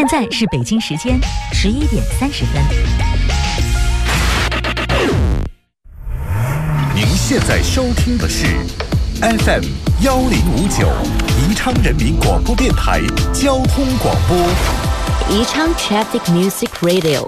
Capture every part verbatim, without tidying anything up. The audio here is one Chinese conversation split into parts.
现在是北京时间十一点三十分。 您现在收听的是 F M 幺零五九宜昌人民广播电台交通广播。 宜昌 Traffic Music Radio。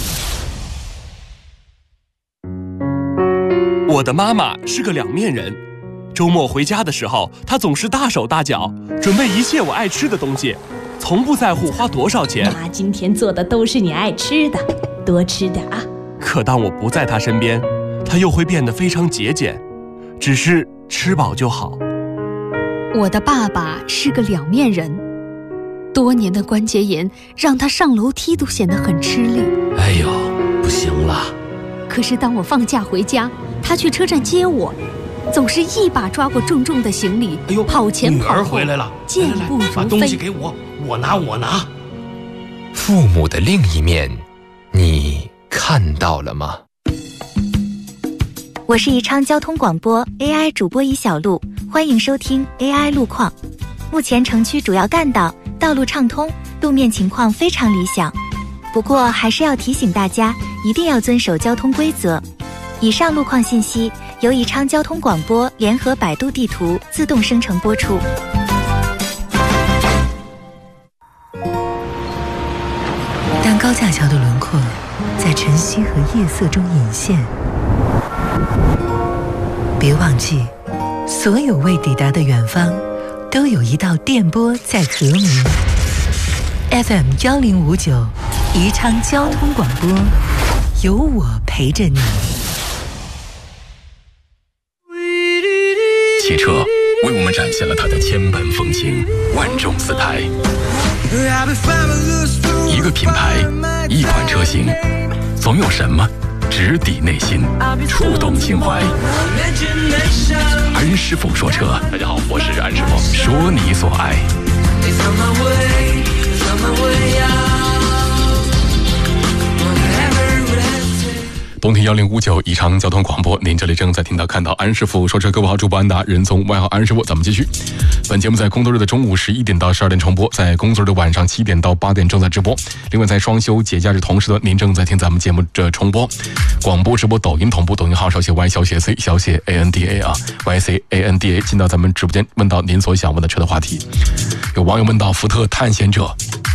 我的妈妈是个两面人，周末回家的时候，她总是大手大脚，准备一切我爱吃的东西，从不在乎花多少钱。 妈今天做的都是你爱吃的，多吃点啊。 可当我不在她身边，她又会变得非常节俭，只是吃饱就好。 我的爸爸是个两面人，多年的关节炎让他上楼梯都显得很吃力。 哎呦，不行了。 可是当我放假回家，他去车站接我，总是一把抓过重重的行李， 哎呦， 跑前跑后， 女儿回来了， 健步如飞。 把东西给我，我拿我拿。 父母的另一面，你看到了吗？ 我是宜昌交通广播 A I 主播一小璐，欢迎收听 A I 路况。目前城区主要干道道路畅通，路面情况非常理想。不过还是要提醒大家，一定要遵守交通规则。以上路况信息由宜昌交通广播联合百度地图自动生成播出。 当高架桥的轮廓在晨曦和夜色中隐现，别忘记，所有未抵达的远方，都有一道电波在和鸣。F M 幺零五九，宜昌交通广播，有我陪着你。 汽车为我们展现了它的千般风情，万种姿态。一个品牌，一款车型，总有什么直抵内心，触动情怀。安师傅说车，大家好，我是安师傅，说你所爱。东听幺零五九宜昌交通广播，您这里正在听到看到安师傅说车，各位好，主播安达，人从外号安师傅，咱们继续。本节目在工作日的中午十一点到十二点重播，在工作日的晚上七点到八点正在直播。另外在双休节假日同时段，您正在听咱们节目的重播。广播直播抖音同步，抖音号小写 Y 小写 C 小写 A N D A 啊 Y C A N D A 进到咱们直播间，问到您所想问的车的话题。有网友问到福特探险者，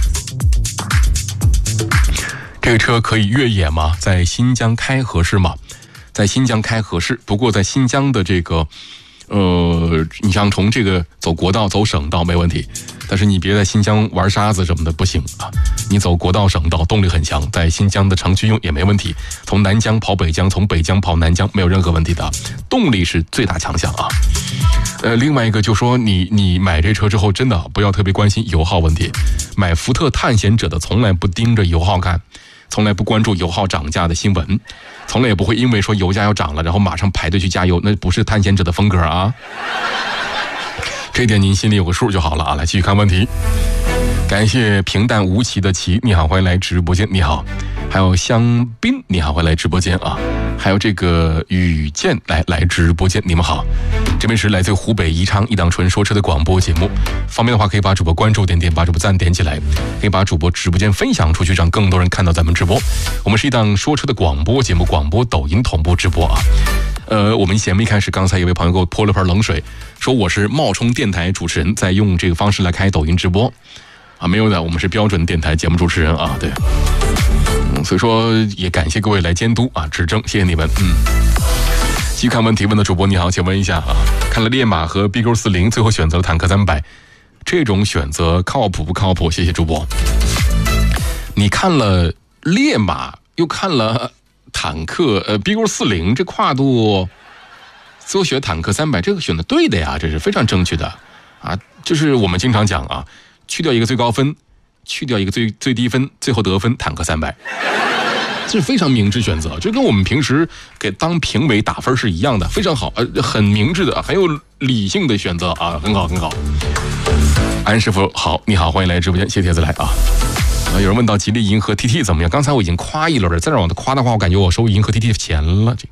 这个车可以越野吗？在新疆开合适吗？在新疆开合适，不过在新疆的这个呃，你像从这个走国道走省道没问题，但是你别在新疆玩沙子什么的不行啊。你走国道省道动力很强，在新疆的城区用也没问题，从南疆跑北疆，从北疆跑南疆没有任何问题的，动力是最大强项啊。呃，另外一个就说你你买这车之后真的不要特别关心油耗问题，买福特探险者的从来不盯着油耗看，从来不关注油耗涨价的新闻，从来也不会因为说油价要涨了然后马上排队去加油，那不是探险者的风格啊。这点您心里有个数就好了啊。来继续看问题，感谢平淡无奇的奇，你好，欢迎来直播间，你好。还有香槟，你好，欢迎来直播间啊。还有这个雨见来来直播间，你们好。这边是来自湖北宜昌一档纯说车的广播节目，方便的话可以把主播关注点点，把主播赞点起来，可以把主播直播间分享出去，让更多人看到咱们直播。我们是一档说车的广播节目，广播抖音同步直播啊。呃，我们节目一开始，刚才有位朋友给我泼了盆冷水，说我是冒充电台主持人，在用这个方式来开抖音直播啊，没有的，我们是标准电台节目主持人啊，对。嗯，所以说也感谢各位来监督啊，指正，谢谢你们。嗯，继续看问题，问的主播你好，请问一下啊，看了烈马和 B Q 四零，最后选择了坦克三百，这种选择靠谱不靠谱？谢谢主播。你看了烈马，又看了坦克，呃 B Q 四零，这跨度，最后选坦克三百，这个选的对的呀，这是非常正确的啊。就是我们经常讲啊，去掉一个最高分，去掉一个最最低分，最后得分坦克三百，这是非常明智选择，这跟我们平时给当评委打分是一样的，非常好，呃，很明智的，很有理性的选择啊，很好很好。安师傅好，你好，欢迎来直播间，谢帖子来啊。有人问到吉利银河 T T 怎么样？刚才我已经夸一轮了，再让我夸的话，我感觉我收银河 T T 的钱了。这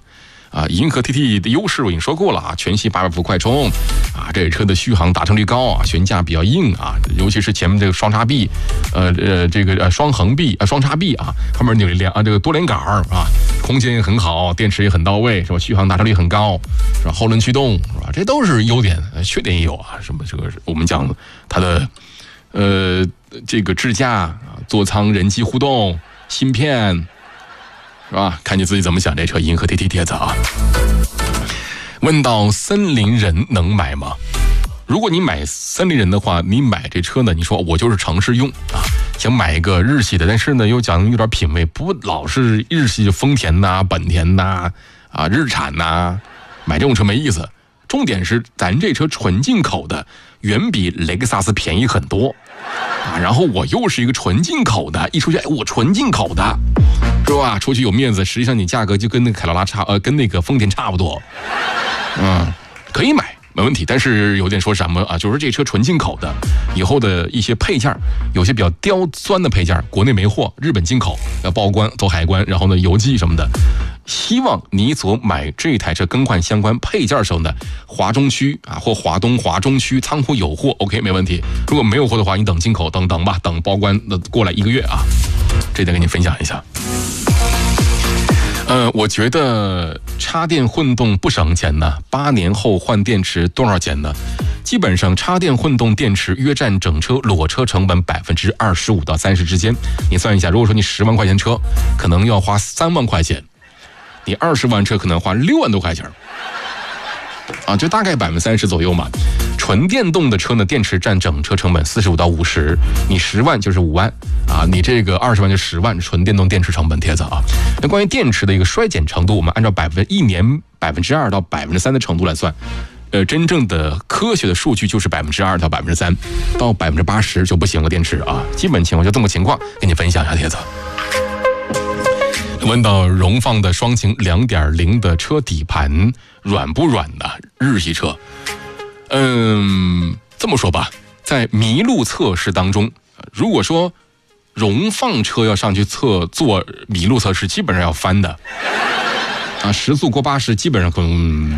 啊，银河 T T 的优势我已经说过了啊，全系八百伏快充啊，这车的续航达成率高啊，悬架比较硬啊，尤其是前面这个双叉臂，呃呃这个呃双横臂啊双叉臂啊，后面有两啊这个多连杆啊，空间也很好，电池也很到位，是吧？续航达成率很高，是吧？后轮驱动是吧？这都是优点，缺点也有啊，什么这个我们讲它的呃这个支架啊，座舱人机互动，芯片。是吧？看你自己怎么想这车。银河 T T 帖子啊，问到森林人能买吗？如果你买森林人的话，你买这车呢？你说我就是城市用啊，想买一个日系的，但是呢又讲有点品味，不老是日系的丰田呐、啊、本田呐、啊、啊日产呐、啊，买这种车没意思。重点是咱这车纯进口的，远比雷克萨斯便宜很多啊。然后我又是一个纯进口的，一出去哎，我纯进口的。是吧？出去有面子，实际上你价格就跟那个凯罗拉差，呃，跟那个丰田差不多。嗯，可以买，没问题。但是有点说什么啊？就是这车纯进口的，以后的一些配件，有些比较刁钻的配件，国内没货，日本进口，要报关、走海关，然后呢邮寄什么的。希望你所买这台车更换相关配件时候呢，华中区啊或华东、华中区仓库有货 ，OK 没问题。如果没有货的话，你等进口，等等吧，等报关的过来一个月啊。这点跟你分享一下。呃，我觉得插电混动不省钱呢，八年后换电池多少钱呢？基本上插电混动电池约占整车裸车成本百分之二十五到三十之间。你算一下，如果说你十万块钱车，可能要花三万块钱；你二十万车可能花六万多块钱。啊，就大概百分之三十左右嘛。纯电动的车呢，电池占整车成本四十五到五十，你十万就是五万啊，你这个二十万就十万，纯电动电池成本帖子啊。那关于电池的一个衰减程度，我们按照百分一年百分之二到百分之三的程度来算，呃，真正的科学的数据就是百分之二到百分之三，到百分之八十就不行了电池啊。基本情况就这么情况，跟你分享一下帖子。问到荣放的双擎 两点零 的车底盘软不软呢？日系车，嗯，这么说吧，在麋鹿测试当中，如果说荣放车要上去测做麋鹿测试，基本上要翻的啊，时速过八十，基本上可能，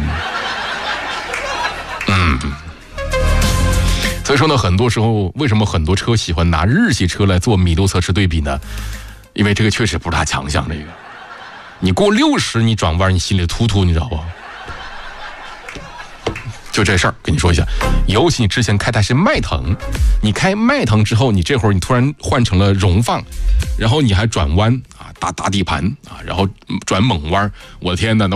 嗯，所以说呢，很多时候为什么很多车喜欢拿日系车来做麋鹿测试对比呢？因为这个确实不是他强项，这个你过六十你转弯你心里突突，你知道不？就这事儿跟你说一下，尤其你之前开的是迈腾，你开迈腾之后，你这会儿你突然换成了荣放，然后你还转弯啊，打打底盘啊，然后转猛弯，我的天哪！